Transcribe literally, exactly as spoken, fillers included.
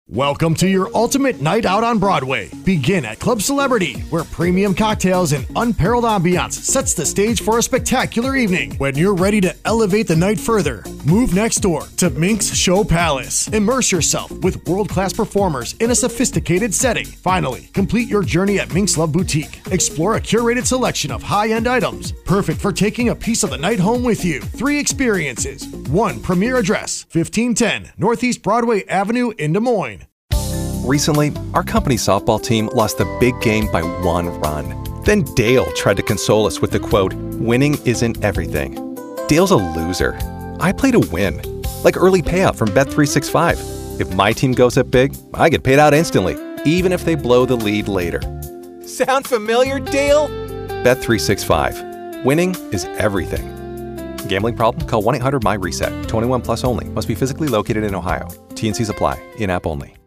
Welcome to your ultimate night out on Broadway. Begin at Club Celebrity, where premium cocktails and unparalleled ambiance sets the stage for a spectacular evening. When you're ready to elevate the night further, move next door to Minx Show Palace. Immerse yourself with world-class performers in a sophisticated setting. Finally, complete your journey at Minx Love Boutique. Explore a curated selection of high-end items, perfect for taking a piece of the night home with you. Three experiences, one premier address, fifteen ten Northeast Broadway Avenue in Des Moines. Recently, our company's softball team lost the big game by one run. Then Dale tried to console us with the quote, "Winning isn't everything." Dale's a loser. I play to win. Like early payout from Bet three sixty-five. If my team goes up big, I get paid out instantly, even if they blow the lead later. Sound familiar, Dale? Bet three sixty-five. Winning is everything. Gambling problem? Call one eight hundred M Y RESET. twenty-one plus only. Must be physically located in Ohio. T and Cs apply. In-app only.